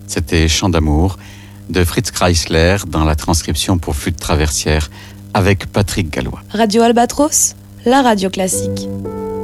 C'était Chant d'amour de Fritz Kreisler dans la transcription pour flûte traversière avec Patrick Gallois. Radio Albatros, la radio classique.